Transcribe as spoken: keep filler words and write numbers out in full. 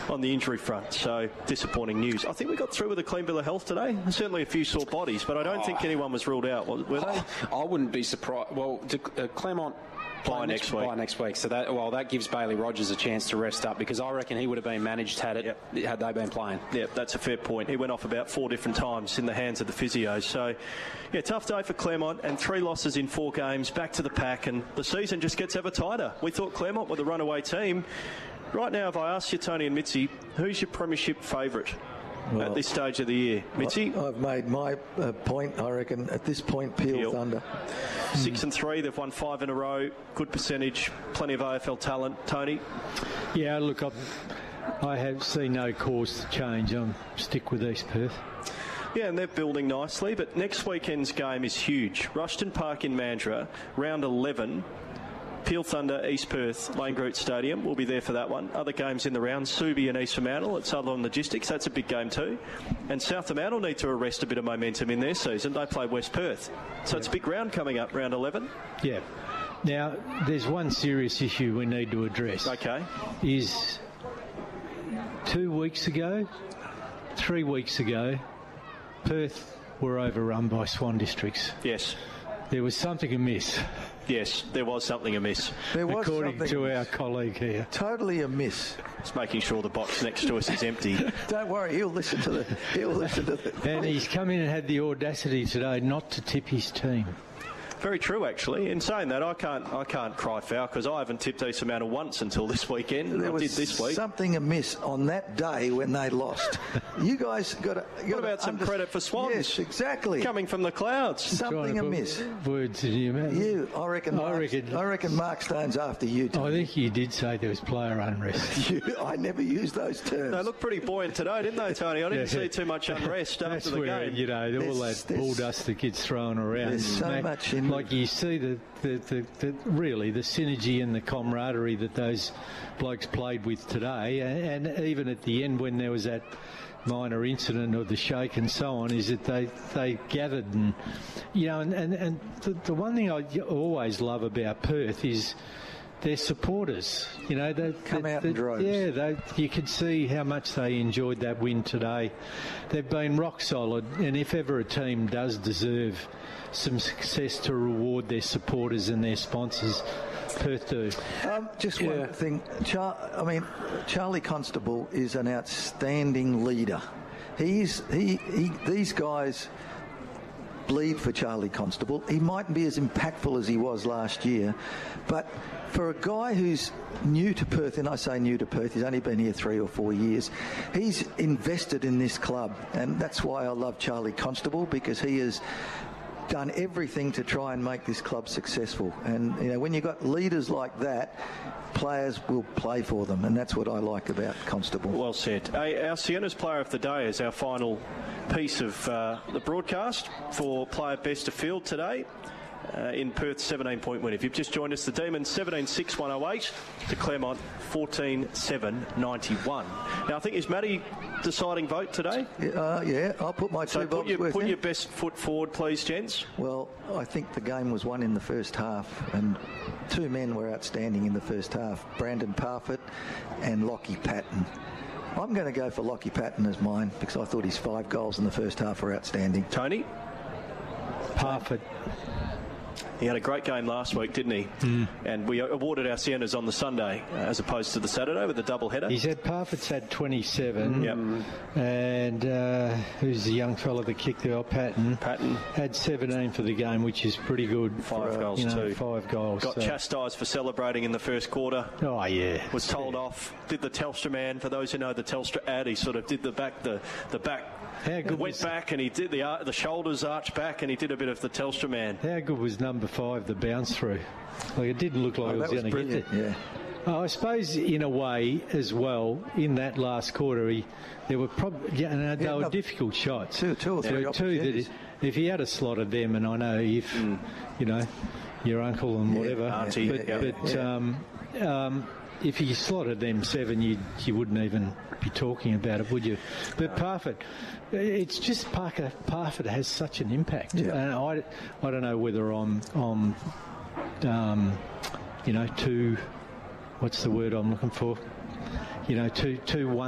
on the injury front. So disappointing news. I think we got through with a clean bill of health today. Certainly a few sore bodies, but I don't oh. think anyone was ruled out, were they? I wouldn't be surprised. Well, uh, Clermont By next, next week. By next week. So that well, that gives Bailey Rogers a chance to rest up, because I reckon he would have been managed had it yep. had they been playing. Yeah, that's a fair point. He went off about four different times in the hands of the physios. So, yeah, tough day for Claremont, and three losses in four games, back to the pack, and the season just gets ever tighter. We thought Claremont were the runaway team. Right now, if I ask you, Tony and Mitzi, who's your premiership favourite? Well, at this stage of the year, Mitzi? I've made my uh, point. I reckon at this point, Peel, Peel. Thunder. Six mm. and three, they've won five in a row. Good percentage, plenty of A F L talent. Tony? Yeah, look, I've, I have seen no cause to change. I'm stick with East Perth. Yeah, and they're building nicely, but next weekend's game is huge. Rushton Park in Mandurah, round eleven. Peel Thunder, East Perth, Lane Groot Stadium. We'll be there for that one. Other games in the round, Subi and East Fremantle at Sutherland Logistics. That's a big game too. And South Fremantle need to arrest a bit of momentum in their season. They play West Perth. So yeah. It's a big round coming up, round eleven. Yeah. Now, there's one serious issue we need to address. Okay. Is two weeks ago, three weeks ago, Perth were overrun by Swan Districts. Yes. There was something amiss. Yes, there was something amiss. There was According to our colleague here. Totally amiss. It's making sure the box next to us is empty. Don't worry, he'll listen to the... He'll listen to the... And he's come in and had the audacity today not to tip his team. Very true, actually. In saying that, I can't I can't cry foul because I haven't tipped East Fremantle once until this weekend. There I was did this week. Something amiss on that day when they lost. You guys got to... What about some under- credit for Swans? Yes, exactly. Coming from the clouds. Something amiss. Words in your mouth. You, I reckon, I Mark, reckon. I reckon Mark Stone's after you, Tom. I think you did say there was player unrest. you, I never used those terms. They looked pretty buoyant today, didn't they, Tony? I didn't yeah. see too much unrest That's after the where, game. You know, there's, all that bull dust that gets thrown around. There's so Mac, much in Like you see the The, the, the, really the synergy and the camaraderie that those blokes played with today, and, and even at the end when there was that minor incident of the shake and so on, is that they they gathered and you know and, and, and the, the one thing I always love about Perth is their supporters. You know, they come they, out they, in droves. Yeah, they, you could see how much they enjoyed that win today. They've been rock solid, and if ever a team does deserve some success to reward their supporters and their sponsors, Perth do. Um, just yeah. one thing. Char- I mean, Charlie Constable is an outstanding leader. He's he, he these guys bleed for Charlie Constable. He mightn't be as impactful as he was last year, but for a guy who's new to Perth, and I say new to Perth, he's only been here three or four years, he's invested in this club, and that's why I love Charlie Constable, because he is done everything to try and make this club successful. And you know, when you've got leaders like that, players will play for them, and that's what I like about Constable. Well said. Hey, our Sienna's Player of the Day is our final piece of uh, the broadcast for Player Best of Field today. Uh, in Perth's seventeen-point win. If you've just joined us, the Demons seventeen six one oh eight to Claremont fourteen seven ninety-one. Now, I think, is Matty deciding vote today? Uh, yeah, I'll put my two so put, your, put in. your best foot forward, please, gents. Well, I think the game was won in the first half, and two men were outstanding in the first half, Brandon Parfitt and Lockie Patton. I'm going to go for Lockie Patton as mine, because I thought his five goals in the first half were outstanding. Tony? Parfitt. He had a great game last week, didn't he? Mm. And we awarded our Siennas on the Sunday uh, as opposed to the Saturday with the double header. He's had Parfitt's had twenty-seven. Mm. Yep. And uh, who's the young fella that kicked the old Patton? Patton. Had seventeen for the game, which is pretty good. Five for, goals you know, too. Five goals. Got so. chastised for celebrating in the first quarter. Oh, yeah. Was told yeah. off. Did the Telstra man, for those who know the Telstra ad, he sort of did the back, the, the back. How good went was, back and he did the uh, the shoulders arched back and he did a bit of the Telstra man. How good was number five, the bounce through? Like, it didn't look like oh, it was, was going to get there. Yeah. Uh, I suppose in a way as well, in that last quarter, he, there were probably yeah, no, they yeah, were no, difficult shots. Two, two or three there were two that if, if he had a slotted them, and I know if mm. you know your uncle and yeah, whatever, auntie, but, yeah, but yeah. Um, um, if he slotted them seven, you you wouldn't even be talking about it, would you? But no. Parfitt, it's just Parker Parfitt has such an impact, yeah. and I, I don't know whether I'm I'm um, you know too what's the word I'm looking for, you know too too one.